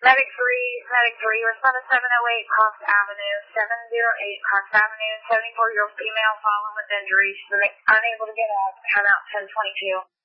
Medic 3, respond to 708 Cox Avenue, 708 Cox Avenue, 74-year-old female fallen with injuries, unable to get up, come out 1022.